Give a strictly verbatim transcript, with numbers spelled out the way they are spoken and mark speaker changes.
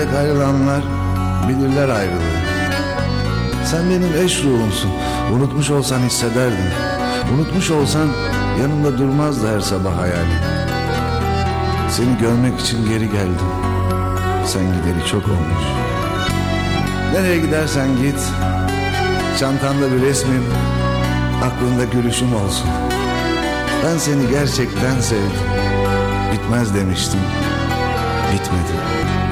Speaker 1: Severek ayrılanlar bilirler ayrılığı. Sen benim eş ruhumsun. Unutmuş olsan hissederdim. Unutmuş olsan yanımda durmazdı her sabah hayalim. Seni görmek için geri geldim. Sen gideri çok olmuş. Nereye gidersen git, çantanda bir resmim, aklında gülüşüm olsun. Ben seni gerçekten sevdim. Bitmez demiştim, bitmedi.